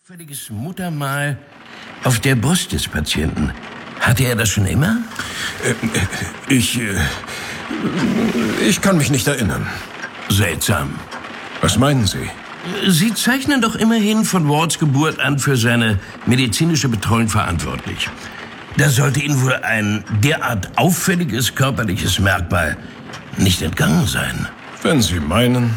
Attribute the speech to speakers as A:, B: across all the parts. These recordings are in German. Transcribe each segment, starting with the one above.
A: Auffälliges Muttermal auf der Brust des Patienten. Hatte er das schon immer?
B: Ich kann mich nicht erinnern.
A: Seltsam.
B: Was meinen Sie?
A: Sie zeichnen doch immerhin von Wards Geburt an für seine medizinische Betreuung verantwortlich. Da sollte Ihnen wohl ein derart auffälliges körperliches Merkmal nicht entgangen sein.
B: Wenn Sie meinen.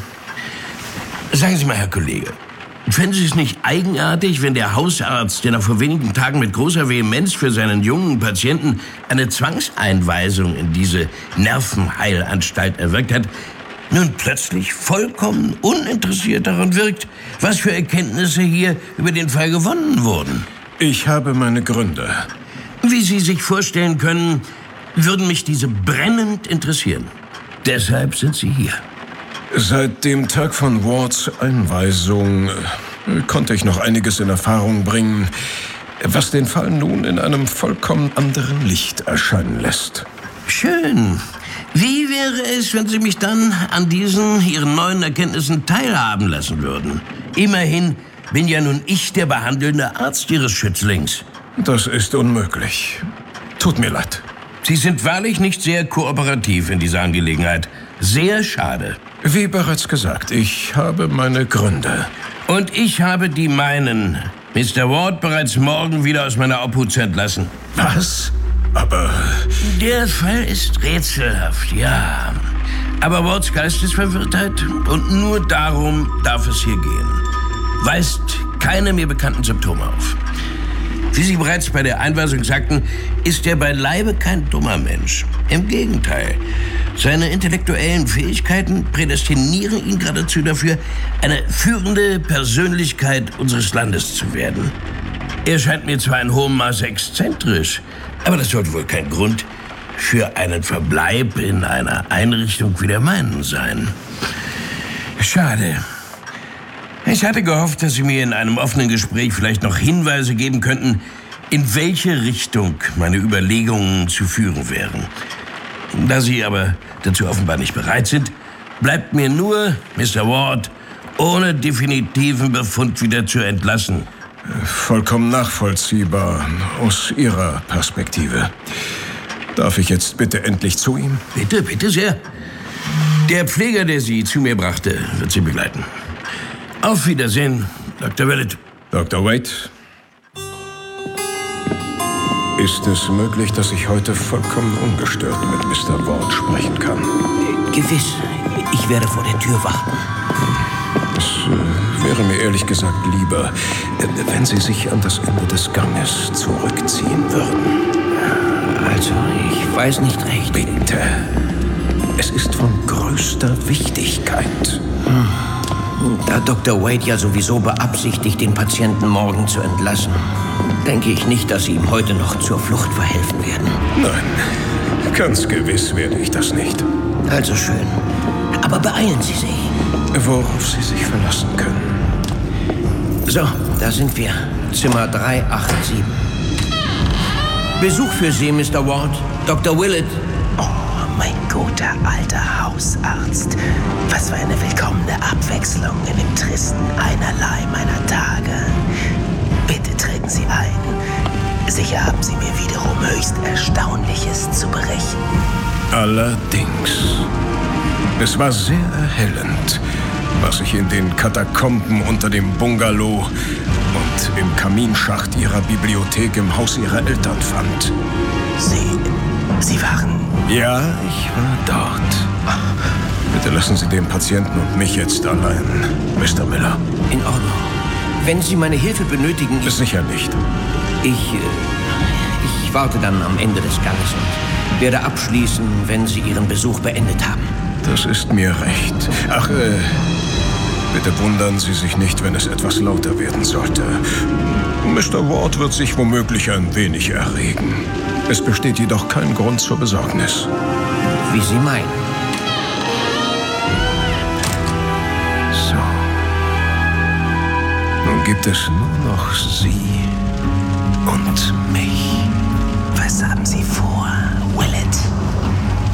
A: Sagen Sie mal, Herr Kollege, fänden Sie es nicht eigenartig, wenn der Hausarzt, der noch vor wenigen Tagen mit großer Vehemenz für seinen jungen Patienten eine Zwangseinweisung in diese Nervenheilanstalt erwirkt hat, nun plötzlich vollkommen uninteressiert daran wirkt, was für Erkenntnisse hier über den Fall gewonnen wurden?
B: Ich habe meine Gründe.
A: Wie Sie sich vorstellen können, würden mich diese brennend interessieren. Deshalb sind Sie hier.
B: Seit dem Tag von Wards Einweisung konnte ich noch einiges in Erfahrung bringen, was den Fall nun in einem vollkommen anderen Licht erscheinen lässt.
A: Schön. Wie wäre es, wenn Sie mich dann an diesen Ihren neuen Erkenntnissen teilhaben lassen würden? Immerhin bin ja nun ich der behandelnde Arzt Ihres Schützlings.
B: Das ist unmöglich. Tut mir leid.
A: Sie sind wahrlich nicht sehr kooperativ in dieser Angelegenheit. Sehr schade.
B: Wie bereits gesagt, ich habe meine Gründe.
A: Und ich habe die meinen. Mr. Ward bereits morgen wieder aus meiner Obhut zu entlassen.
B: Was? Aber...
A: Der Fall ist rätselhaft, ja. Aber Wards Geistesverwirrtheit und nur darum darf es hier gehen. Weist keine mir bekannten Symptome auf. Wie Sie bereits bei der Einweisung sagten, ist er beileibe kein dummer Mensch. Im Gegenteil. Seine intellektuellen Fähigkeiten prädestinieren ihn geradezu dafür, eine führende Persönlichkeit unseres Landes zu werden. Er scheint mir zwar in hohem Maße exzentrisch, aber das sollte wohl kein Grund für einen Verbleib in einer Einrichtung wie der meinen sein. Schade. Ich hatte gehofft, dass Sie mir in einem offenen Gespräch vielleicht noch Hinweise geben könnten, in welche Richtung meine Überlegungen zu führen wären. Da Sie aber dazu offenbar nicht bereit sind, bleibt mir nur, Mr. Ward, ohne definitiven Befund wieder zu entlassen.
B: Vollkommen nachvollziehbar aus Ihrer Perspektive. Darf ich jetzt bitte endlich zu ihm?
A: Bitte, bitte sehr. Der Pfleger, der Sie zu mir brachte, wird Sie begleiten. Auf Wiedersehen, Dr. Willett.
B: Dr. Wade? Ist es möglich, dass ich heute vollkommen ungestört mit Mr. Ward sprechen kann?
C: Gewiss. Ich werde vor der Tür warten.
B: Es wäre mir ehrlich gesagt lieber, wenn Sie sich an das Ende des Ganges zurückziehen würden.
C: Also, ich weiß nicht recht.
B: Bitte. Es ist von größter Wichtigkeit.
C: Da Dr. Wade ja sowieso beabsichtigt, den Patienten morgen zu entlassen, denke ich nicht, dass Sie ihm heute noch zur Flucht verhelfen werden.
B: Nein, ganz gewiss werde ich das nicht.
C: Also schön. Aber beeilen Sie sich.
B: Worauf Sie sich verlassen können.
C: So, da sind wir. Zimmer 387. Besuch für Sie, Mr. Ward. Dr. Willett.
D: Oh, mein guter alter Hausarzt. Was für eine willkommene Abwechslung in dem tristen Einerlei meiner Tage. Bitte treten Sie ein. Sicher haben Sie mir wiederum höchst Erstaunliches zu berichten.
B: Allerdings. Es war sehr erhellend, was ich in den Katakomben unter dem Bungalow und im Kaminschacht Ihrer Bibliothek im Haus Ihrer Eltern fand.
D: Sie waren...
B: Ja, ich war dort. Bitte lassen Sie den Patienten und mich jetzt allein, Mr. Miller.
C: In Ordnung. Wenn Sie meine Hilfe benötigen...
B: Sicher nicht.
C: Ich warte dann am Ende des Ganges und werde abschließen, wenn Sie Ihren Besuch beendet haben.
B: Das ist mir recht. Ach, bitte wundern Sie sich nicht, wenn es etwas lauter werden sollte. Mr. Ward wird sich womöglich ein wenig erregen. Es besteht jedoch kein Grund zur Besorgnis.
C: Wie Sie meinen.
B: So. Nun gibt es nur noch Sie und mich.
D: Was haben Sie vor, Willett?